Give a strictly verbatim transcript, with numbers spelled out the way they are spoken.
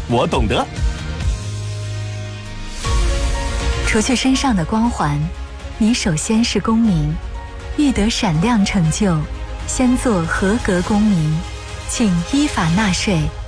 我懂得。 除去身上的光环，你首先是公民。欲得闪亮成就，先做合格公民，请依法纳税。